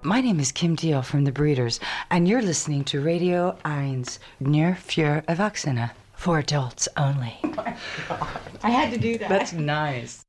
My name is Kim Deal from The Breeders, and you're listening to Radio 1 Near Für Erwachsene, for adults only. I had to do that. That's nice.